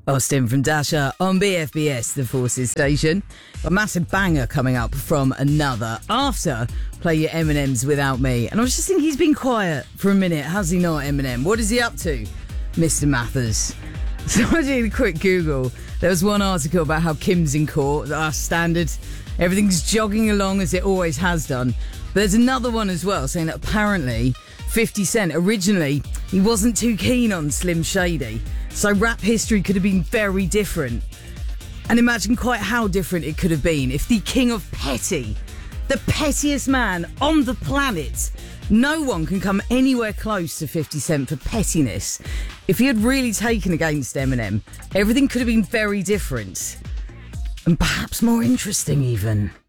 Austin from Dasher on BFBS, the Forces station. A massive banger coming up from Another after Play Your Eminems Without Me. And I was just thinking, he's been quiet for a minute, has he not, Eminem? What is he up to, Mr. Mathers? So I did a quick Google. There was one article about how Kim's in court, our standard. Everything's jogging along as it always has done. But there's another one as well saying that apparently 50 Cent, originally, he wasn't too keen on Slim Shady. So rap history could have been very different. And imagine quite how different it could have been if the king of petty, the pettiest man on the planet, no one can come anywhere close to 50 Cent for pettiness. If he had really taken against Eminem, everything could have been very different. And perhaps more interesting even.